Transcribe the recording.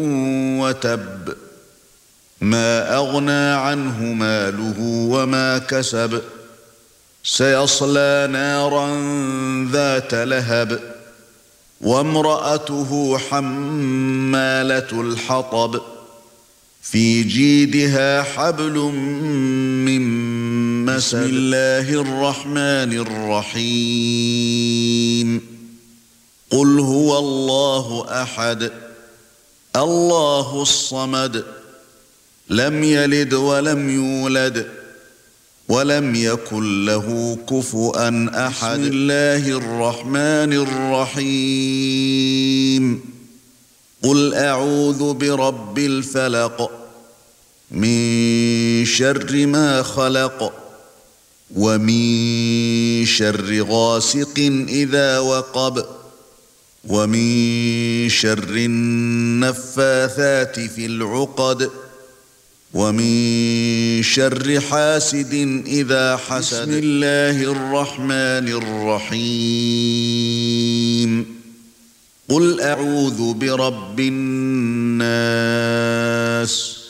وتب ما أغنى عنه ماله وما كسب سيصلى نارا ذات لهب وامرأته حمالة الحطب في جيدها حبل من مسد بسم الله الرحمن الرحيم قل هو الله أحد الله الصمد لم يلد ولم يولد ولم يكن له كفؤا أحد بسم الله الرحمن الرحيم قل أعوذ برب الفلق من شر ما خلق ومن شر غاسق إذا وقب ومن شر النفاثات في العقد ومن شر حاسد إذا حسد بسم الله الرحمن الرحيم قل أعوذ برب الناس